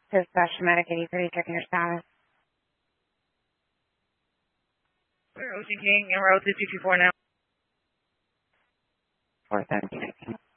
Dispatch Medicaid 83, checking your status. We're Ocean King and Road 224 now. 417.